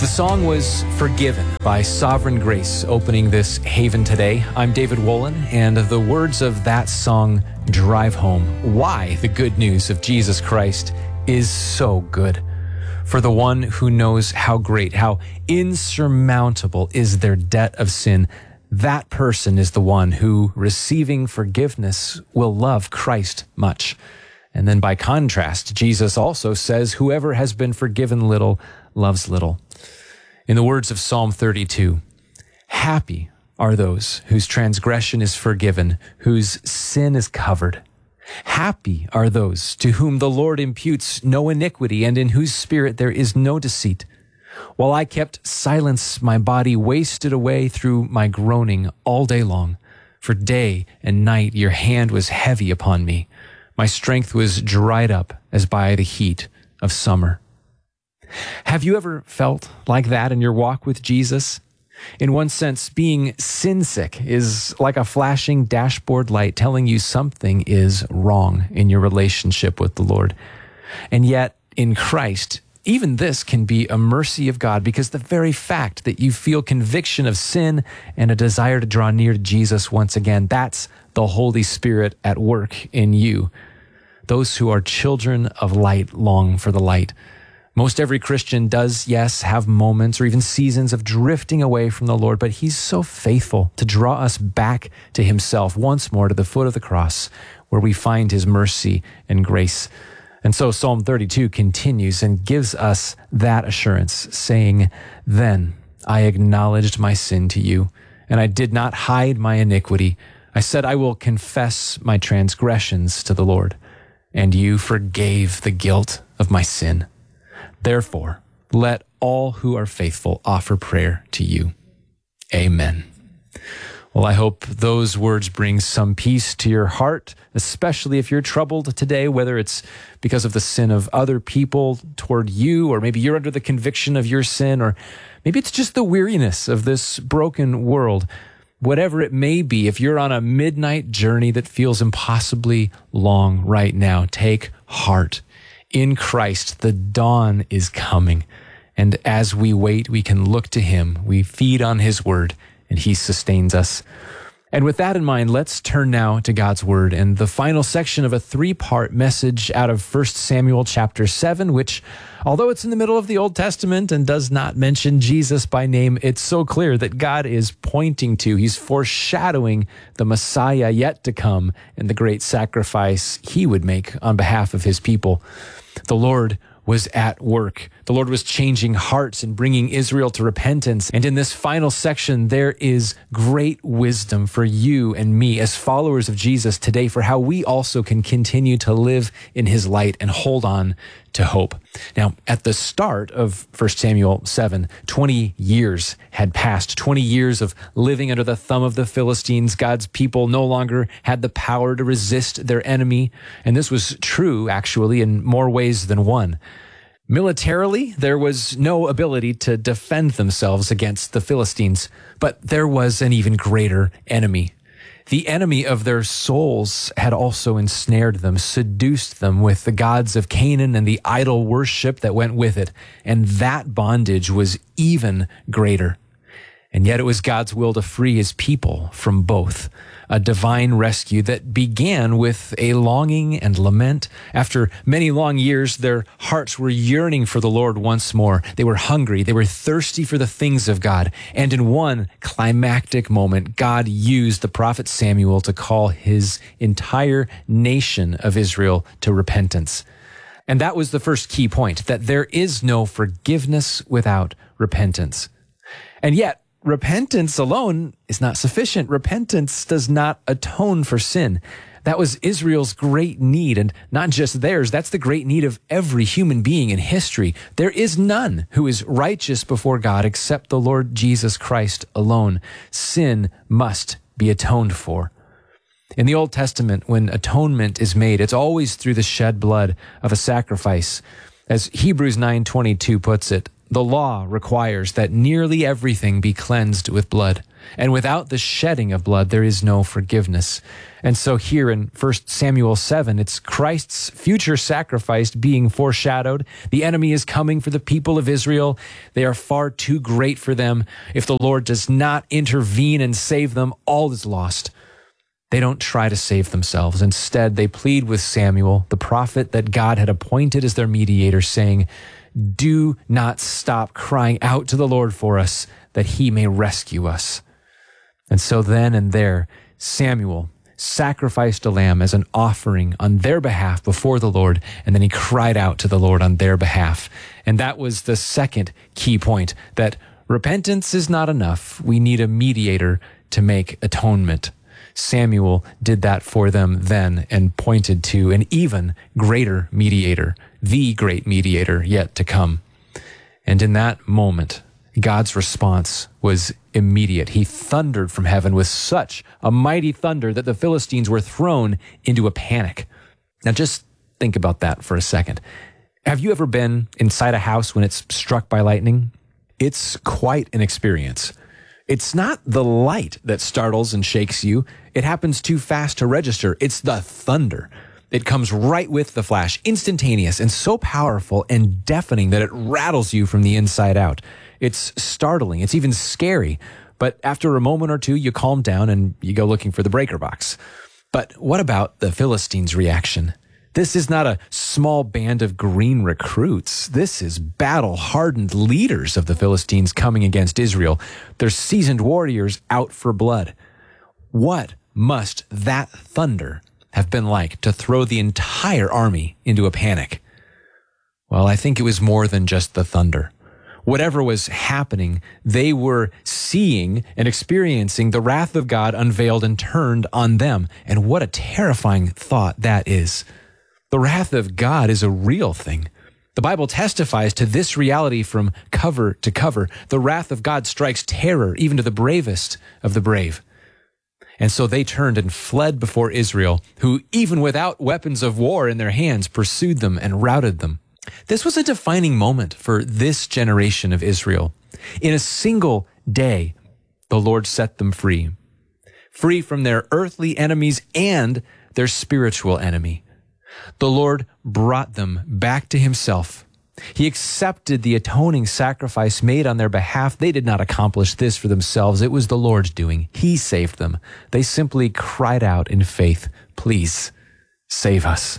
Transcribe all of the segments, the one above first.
The song was Forgiven by Sovereign Grace, opening this Haven today. I'm David Wolin, and the words of that song drive home why the good news of Jesus Christ is so good. For the one who knows how great, how insurmountable is their debt of sin, that person is the one who, receiving forgiveness, will love Christ much. And then by contrast, Jesus also says, whoever has been forgiven little loves little. In the words of Psalm 32, happy are those whose transgression is forgiven, whose sin is covered. Happy are those to whom the Lord imputes no iniquity and in whose spirit there is no deceit. While I kept silence, my body wasted away through my groaning all day long. For day and night your hand was heavy upon me. My strength was dried up as by the heat of summer. Have you ever felt like that in your walk with Jesus? In one sense, being sin-sick is like a flashing dashboard light telling you something is wrong in your relationship with the Lord. And yet, in Christ, even this can be a mercy of God, because the very fact that you feel conviction of sin and a desire to draw near to Jesus once again, that's the Holy Spirit at work in you. Those who are children of light long for the light. Most every Christian does, yes, have moments or even seasons of drifting away from the Lord, but he's so faithful to draw us back to himself once more to the foot of the cross, where we find his mercy and grace. And so Psalm 32 continues and gives us that assurance, saying, "Then I acknowledged my sin to you, and I did not hide my iniquity. I said, I will confess my transgressions to the Lord, and you forgave the guilt of my sin. Therefore, let all who are faithful offer prayer to you. Amen." Well, I hope those words bring some peace to your heart, especially if you're troubled today, whether it's because of the sin of other people toward you, or maybe you're under the conviction of your sin, or maybe it's just the weariness of this broken world. Whatever it may be, if you're on a midnight journey that feels impossibly long right now, take heart. In Christ, the dawn is coming. And as we wait, we can look to him. We feed on his word, and he sustains us. And with that in mind, let's turn now to God's word and the final section of a three-part message out of 1 Samuel chapter 7, which, although it's in the middle of the Old Testament and does not mention Jesus by name, it's so clear that God is pointing to, he's foreshadowing the Messiah yet to come and the great sacrifice he would make on behalf of his people. The Lord was at work. The Lord was changing hearts and bringing Israel to repentance. And in this final section, there is great wisdom for you and me as followers of Jesus today for how we also can continue to live in his light and hold on to hope. Now, at the start of 1 Samuel 7, 20 years had passed, 20 years of living under the thumb of the Philistines. God's people no longer had the power to resist their enemy. And this was true, actually, in more ways than one. Militarily, there was no ability to defend themselves against the Philistines, but there was an even greater enemy. The enemy of their souls had also ensnared them, seduced them with the gods of Canaan and the idol worship that went with it, and that bondage was even greater. And yet it was God's will to free his people from both, a divine rescue that began with a longing and lament. After many long years, their hearts were yearning for the Lord once more. They were hungry. They were thirsty for the things of God. And in one climactic moment, God used the prophet Samuel to call his entire nation of Israel to repentance. And that was the first key point, that there is no forgiveness without repentance. And yet, repentance alone is not sufficient. Repentance does not atone for sin. That was Israel's great need, and not just theirs. That's the great need of every human being in history. There is none who is righteous before God except the Lord Jesus Christ alone. Sin must be atoned for. In the Old Testament, when atonement is made, it's always through the shed blood of a sacrifice. As Hebrews 9:22 puts it, The law requires that nearly everything be cleansed with blood, and without the shedding of blood, there is no forgiveness. And so here in 1 Samuel 7, it's Christ's future sacrifice being foreshadowed. The enemy is coming for the people of Israel. They are far too great for them. If the Lord does not intervene and save them, all is lost. They don't try to save themselves. Instead, they plead with Samuel, the prophet that God had appointed as their mediator, saying, "Do not stop crying out to the Lord for us, that he may rescue us." And so then and there, Samuel sacrificed a lamb as an offering on their behalf before the Lord, and then he cried out to the Lord on their behalf. And that was the second key point, that repentance is not enough. We need a mediator to make atonement. Samuel did that for them then and pointed to an even greater mediator, the great mediator yet to come. And in that moment, God's response was immediate. He thundered from heaven with such a mighty thunder that the Philistines were thrown into a panic. Now just think about that for a second. Have you ever been inside a house when it's struck by lightning? It's quite an experience. It's not the light that startles and shakes you. It happens too fast to register. It's the thunder. It comes right with the flash, instantaneous and so powerful and deafening that it rattles you from the inside out. It's startling. It's even scary. But after a moment or two, you calm down and you go looking for the breaker box. But what about the Philistines' reaction? This is not a small band of green recruits. This is battle-hardened leaders of the Philistines coming against Israel. They're seasoned warriors out for blood. What must that thunder have been like to throw the entire army into a panic? Well, I think it was more than just the thunder. Whatever was happening, they were seeing and experiencing the wrath of God unveiled and turned on them. And what a terrifying thought that is. The wrath of God is a real thing. The Bible testifies to this reality from cover to cover. The wrath of God strikes terror even to the bravest of the brave. And so they turned and fled before Israel, who even without weapons of war in their hands pursued them and routed them. This was a defining moment for this generation of Israel. In a single day, the Lord set them free from their earthly enemies and their spiritual enemy. The Lord brought them back to himself. He accepted the atoning sacrifice made on their behalf. They did not accomplish this for themselves. It was the Lord's doing. He saved them. They simply cried out in faith, "Please save us."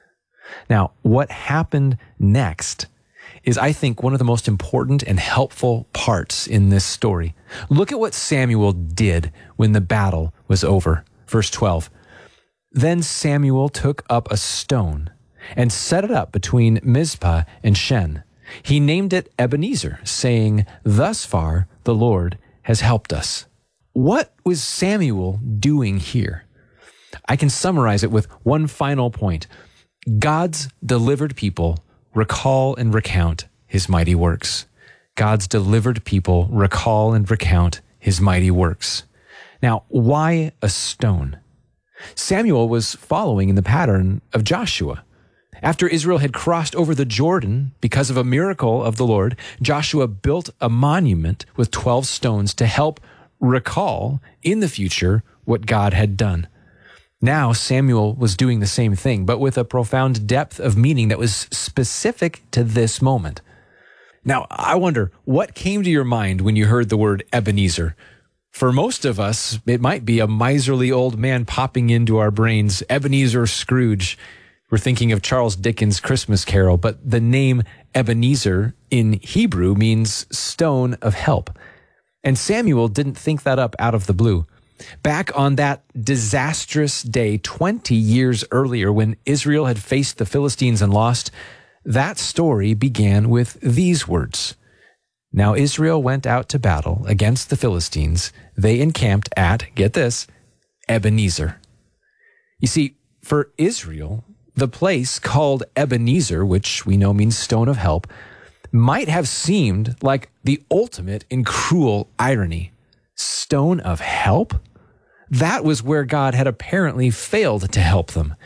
Now, what happened next is, I think, one of the most important and helpful parts in this story. Look at what Samuel did when the battle was over. Verse 12. Then Samuel took up a stone and set it up between Mizpah and Shen. He named it Ebenezer, saying, "Thus far the Lord has helped us." What was Samuel doing here? I can summarize it with one final point. God's delivered people recall and recount his mighty works. God's delivered people recall and recount his mighty works. Now, why a stone? Samuel was following in the pattern of Joshua. After Israel had crossed over the Jordan because of a miracle of the Lord, Joshua built a monument with 12 stones to help recall in the future what God had done. Now Samuel was doing the same thing, but with a profound depth of meaning that was specific to this moment. Now, I wonder, what came to your mind when you heard the word Ebenezer? For most of us, it might be a miserly old man popping into our brains, Ebenezer Scrooge. We're thinking of Charles Dickens' Christmas Carol, but the name Ebenezer in Hebrew means stone of help. And Samuel didn't think that up out of the blue. Back on that disastrous day 20 years earlier, when Israel had faced the Philistines and lost, that story began with these words. Now Israel went out to battle against the Philistines. They encamped at, get this, Ebenezer. You see, for Israel, the place called Ebenezer, which we know means stone of help, might have seemed like the ultimate in cruel irony. Stone of help? That was where God had apparently failed to help them.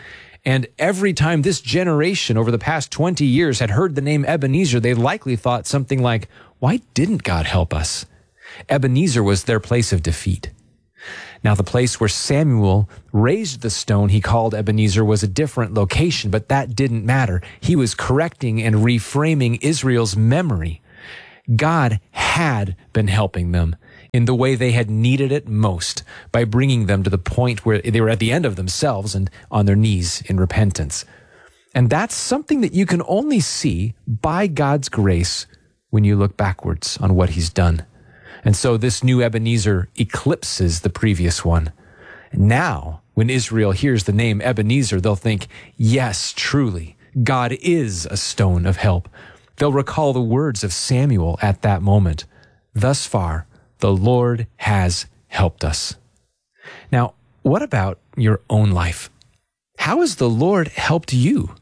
And every time this generation over the past 20 years had heard the name Ebenezer, they likely thought something like, why didn't God help us? Ebenezer was their place of defeat. Now, the place where Samuel raised the stone he called Ebenezer was a different location, but that didn't matter. He was correcting and reframing Israel's memory. God had been helping them in the way they had needed it most by bringing them to the point where they were at the end of themselves and on their knees in repentance. And that's something that you can only see by God's grace when you look backwards on what he's done. And so this new Ebenezer eclipses the previous one. Now, when Israel hears the name Ebenezer, they'll think, yes, truly, God is a stone of help. They'll recall the words of Samuel at that moment. Thus far, the Lord has helped us. Now, what about your own life? How has the Lord helped you?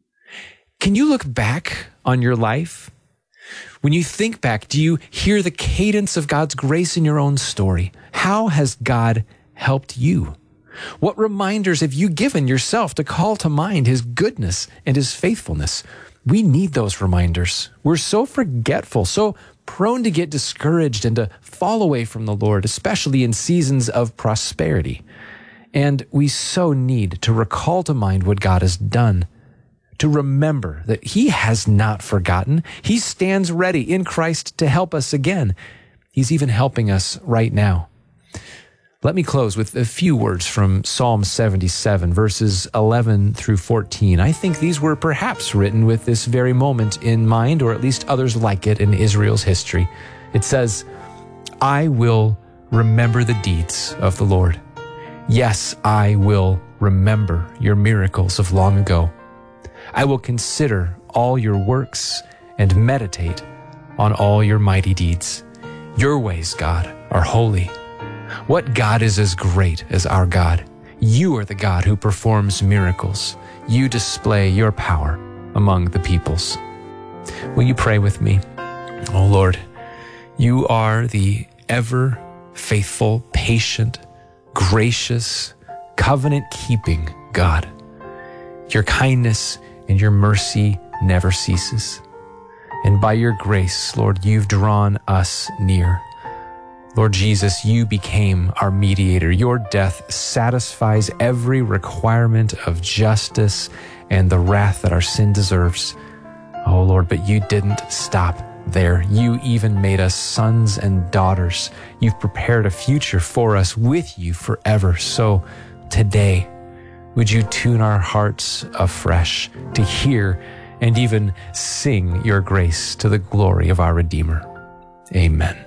Can you look back on your life? When you think back, do you hear the cadence of God's grace in your own story? How has God helped you? What reminders have you given yourself to call to mind his goodness and his faithfulness? We need those reminders. We're so forgetful, so prone to get discouraged and to fall away from the Lord, especially in seasons of prosperity. And we so need to recall to mind what God has done, to remember that he has not forgotten. He stands ready in Christ to help us again. He's even helping us right now. Let me close with a few words from Psalm 77, verses 11 through 14. I think these were perhaps written with this very moment in mind, or at least others like it in Israel's history. It says, I will remember the deeds of the Lord. Yes, I will remember your miracles of long ago. I will consider all your works and meditate on all your mighty deeds. Your ways, God, are holy. What God is as great as our God? You are the God who performs miracles. You display your power among the peoples. Will you pray with me? Oh Lord, you are the ever faithful, patient, gracious, covenant-keeping God. Your kindness and your mercy never ceases. And by your grace, Lord, you've drawn us near. Lord Jesus, you became our mediator. Your death satisfies every requirement of justice and the wrath that our sin deserves. Oh Lord, but you didn't stop there. You even made us sons and daughters. You've prepared a future for us with you forever. So today, would you tune our hearts afresh to hear and even sing your grace to the glory of our Redeemer? Amen.